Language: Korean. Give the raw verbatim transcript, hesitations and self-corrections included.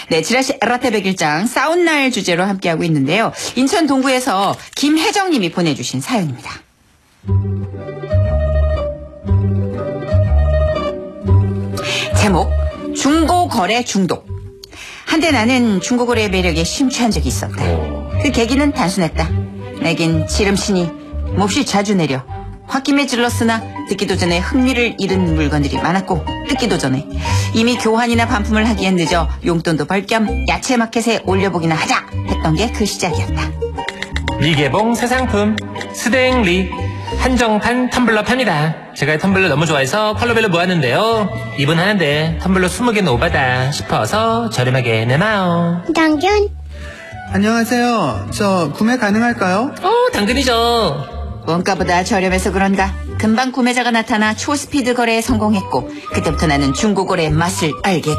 네, 지라시 라떼 백일장 싸운 날 주제로 함께하고 있는데요. 인천 동구에서 김혜정님이 보내주신 사연입니다. 제목, 중고거래 중독. 한때 나는 중고거래의 매력에 심취한 적이 있었다. 그 계기는 단순했다. 내겐 지름신이 몹시 자주 내려 홧김에 질렀으나 듣기도 전에 흥미를 잃은 물건들이 많았고, 듣기도 전에 이미 교환이나 반품을 하기엔 늦어 용돈도 벌 겸 야채 마켓에 올려보기나 하자 했던 게 그 시작이었다. 리개봉 새 상품 스댕리 한정판 텀블러 팝니다. 제가 텀블러 너무 좋아해서 컬러별로 모았는데요. 이분 하는데 텀블러 스무 개는 오바다 싶어서 저렴하게 내놔요. 당근. 안녕하세요. 저 구매 가능할까요? 어, 당근이죠. 원가보다 저렴해서 그런가 금방 구매자가 나타나 초스피드 거래에 성공했고, 그때부터 나는 중고거래의 맛을 알게